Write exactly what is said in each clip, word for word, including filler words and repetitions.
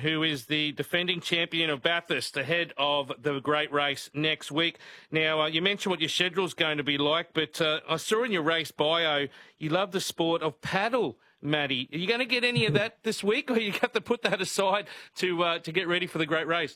who is the defending champion of Bathurst, ahead of the great race next week. Now, uh, you mentioned what your schedule is going to be like, but uh, I saw in your race bio you love the sport of paddle, Matty. Are you going to get any of that this week, or you have to put that aside to uh, to get ready for the great race?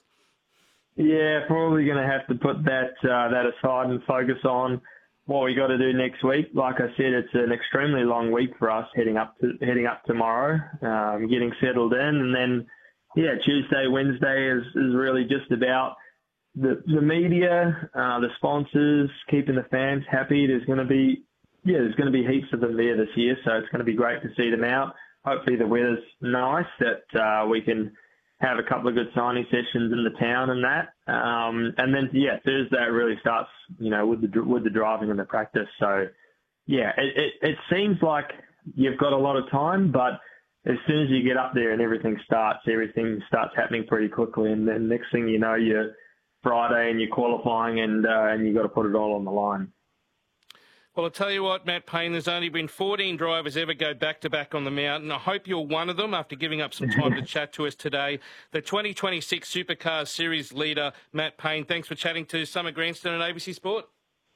Yeah, probably going to have to put that uh, that aside and focus on what we got to do next week. Like I said, it's an extremely long week for us heading up to heading up tomorrow, um, getting settled in, and then yeah, Tuesday, Wednesday is, is really just about the the media, uh, the sponsors, keeping the fans happy. There's going to be yeah, there's going to be heaps of them there this year, so it's going to be great to see them out. Hopefully the weather's nice, that uh, we can have a couple of good signing sessions in the town and that. Um, and then, yeah, Thursday really starts, you know, with the with the driving and the practice. So, yeah, it, it, it seems like you've got a lot of time, but as soon as you get up there and everything starts, everything starts happening pretty quickly. And then next thing you know, you're Friday and you're qualifying and, uh, and you've got to put it all on the line. Well, I'll tell you what, Matt Payne, there's only been fourteen drivers ever go back-to-back on the mountain. I hope you're one of them after giving up some time to chat to us today. The twenty twenty-six Supercars Series leader, Matt Payne, thanks for chatting to Summer Grandstone and A B C Sport.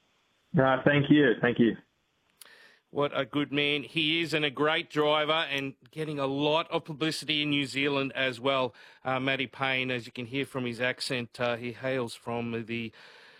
No, thank you. Thank you. What a good man he is, and a great driver, and getting a lot of publicity in New Zealand as well. Uh, Matty Payne, as you can hear from his accent, uh, he hails from the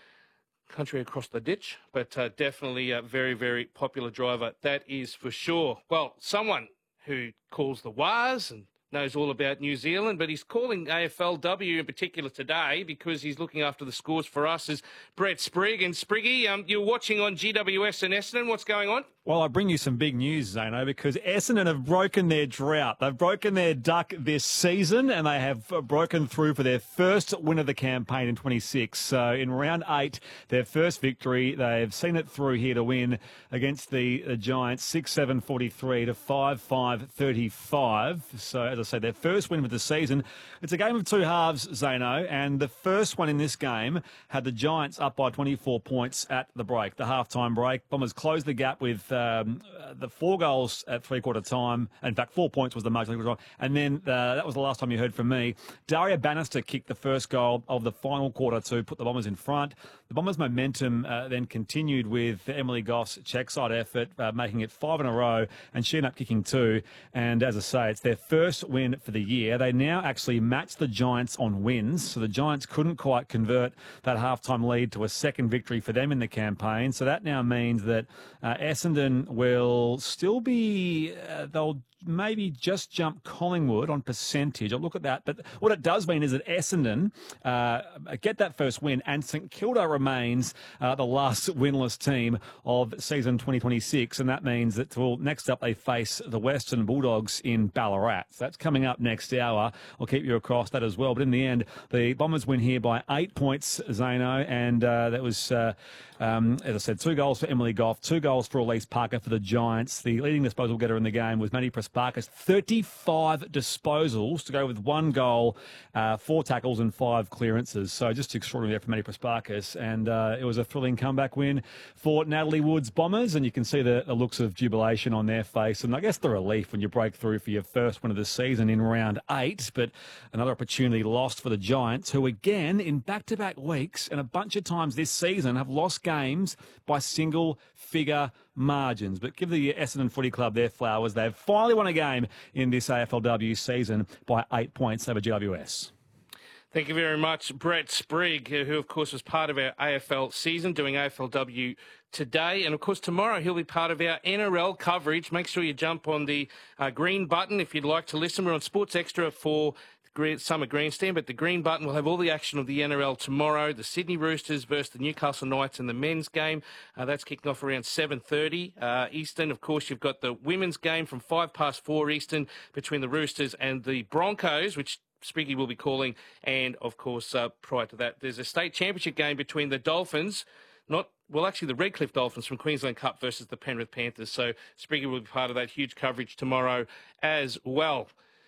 country across the ditch, but uh, definitely a very, very popular driver, that is for sure. Well, someone who calls the W A S and knows all about New Zealand, but he's calling A F L W in particular today because he's looking after the scores for us, is Brett Sprigg. And Spriggy, um, you're watching on G W S and Essendon. What's going on? Well, I bring you some big news, Zano, because Essendon have broken their drought. They've broken their duck this season, and they have broken through for their first win of the campaign in twenty-six. So in round eight, their first victory, they've seen it through here to win against the, the Giants, six seven forty-three to five five thirty-five. So as I say, their first win of the season. It's a game of two halves, Zano, and the first one in this game had the Giants up by twenty-four points at the break, the halftime break. Bombers closed the gap with Um, the four goals at three-quarter time. In fact, four points was the most. And then uh, that was the last time you heard from me. Daria Bannister kicked the first goal of the final quarter to put the Bombers in front. The Bombers' momentum uh, then continued with Emily Goff's check-side effort, uh, making it five in a row, and she ended up kicking two. And as I say, it's their first win for the year. They now actually match the Giants on wins, so the Giants couldn't quite convert that halftime lead to a second victory for them in the campaign. So that now means that uh, Essendon will still be, uh, they'll maybe just jump Collingwood on percentage. I'll look at that. But what it does mean is that Essendon uh, get that first win, and St Kilda remains uh, the last winless team of season twenty twenty-six. And that means that, well, next up they face the Western Bulldogs in Ballarat. So that's coming up next hour. I'll keep you across that as well. But in the end, the Bombers win here by eight points, Zano. And uh, that was, uh, um, as I said, two goals for Emily Goff, two goals for Elise Parker for the Giants. The leading disposal getter in the game was Maddie Prespakis, thirty-five disposals to go with one goal, uh, four tackles and five clearances. So just extraordinary there for Maddie Prespakis. And uh, it was a thrilling comeback win for Natalie Wood's Bombers. And you can see the, the looks of jubilation on their face. And I guess the relief when you break through for your first win of the season in round eight. But another opportunity lost for the Giants, who again in back-to-back weeks and a bunch of times this season have lost games by single-figure margins. But give the Essendon Footy Club their flowers. They've finally won a game in this A F L W season by eight points over G W S. Thank you very much, Brett Sprigg, who, of course, was part of our A F L season, doing A F L W today. And, of course, tomorrow he'll be part of our N R L coverage. Make sure you jump on the uh, green button if you'd like to listen. We're on Sports Extra for Summer Grandstand, but the green button will have all the action of the N R L tomorrow. The Sydney Roosters versus the Newcastle Knights in the men's game. Uh, that's kicking off around seven thirty uh, Eastern. Of course, you've got the women's game from five past four Eastern between the Roosters and the Broncos, which Spriggy will be calling. And, of course, uh, prior to that, there's a state championship game between the Dolphins, not well, actually, the Redcliffe Dolphins from Queensland Cup versus the Penrith Panthers. So Spriggy will be part of that huge coverage tomorrow as well.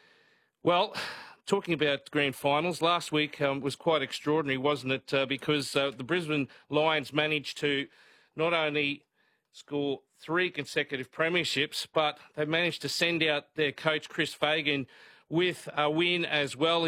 Well, talking about grand finals, last week um, was quite extraordinary, wasn't it? Uh, because uh, the Brisbane Lions managed to not only score three consecutive premierships, but they managed to send out their coach, Chris Fagan, with a win as well.